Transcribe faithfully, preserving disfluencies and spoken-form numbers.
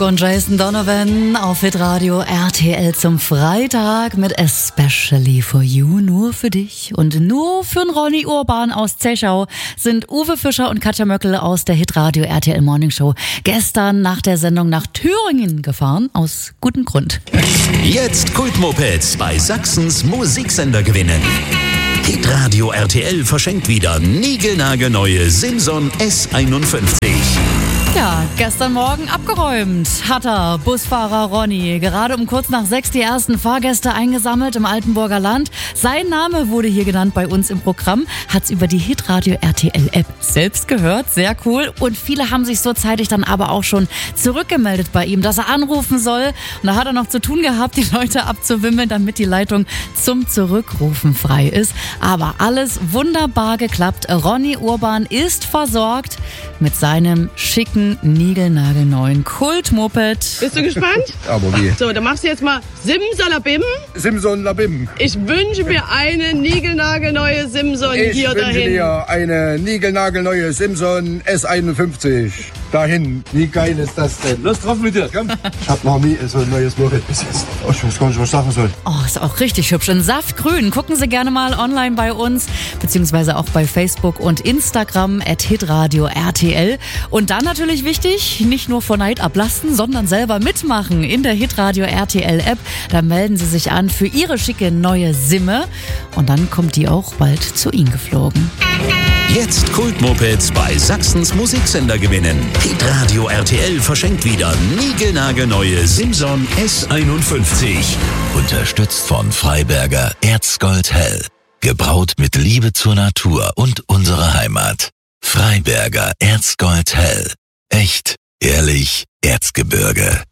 Und Jason Donovan auf Hitradio R T L zum Freitag mit Especially for You. Nur für dich und nur für den Ronny Urban aus Zechau sind Uwe Fischer und Katja Möckel aus der Hitradio R T L Morning Show gestern nach der Sendung nach Thüringen gefahren. Aus gutem Grund. Jetzt Kultmopeds bei Sachsens Musiksender gewinnen. Hitradio R T L verschenkt wieder niegelnagelneue Simson S einundfünfzig. Ja, gestern Morgen abgeräumt hat er, Busfahrer Ronny. Gerade um kurz nach sechs die ersten Fahrgäste eingesammelt im Altenburger Land. Sein Name wurde hier genannt bei uns im Programm. Hat's über die Hitradio R T L App selbst gehört. Sehr cool. Und viele haben sich so zeitig dann aber auch schon zurückgemeldet bei ihm, dass er anrufen soll. Und da hat er noch zu tun gehabt, die Leute abzuwimmeln, damit die Leitung zum Zurückrufen frei ist. Aber alles wunderbar geklappt. Ronny Urban ist versorgt mit seinem schicken, niegelnagelneuen Kultmoped. Bist du gespannt? Aber wie? So, dann machst du jetzt mal Simsalabim. Simson Labim. Ich wünsche mir eine niegelnagelneue Simson Ich hier wünsche dahin. dir eine niegelnagelneue Simson S einundfünfzig. Dahin. Wie geil ist das denn? Los drauf mit dir, komm. Ich hab noch nie so ein neues Moped bis jetzt. Oh, ich weiß gar nicht, was ich sagen soll. Oh, ist auch richtig hübsch. In Saftgrün. Gucken Sie gerne mal online bei uns, beziehungsweise auch bei Facebook und Instagram at hitradio R T L. Und dann natürlich wichtig, nicht nur vor Neid ablassen, sondern selber mitmachen in der Hitradio R T L App. Da melden Sie sich an für Ihre schicke neue Simme und dann kommt die auch bald zu Ihnen geflogen. Jetzt Kultmopeds bei Sachsens Musiksender gewinnen. Hitradio R T L verschenkt wieder niegelnagelneue Simson S einundfünfzig. Unterstützt von Freiberger Erzgold Hell. Gebraut mit Liebe zur Natur und unserer Heimat. Freiberger Erzgold Hell. Echt, ehrlich, Erzgebirge.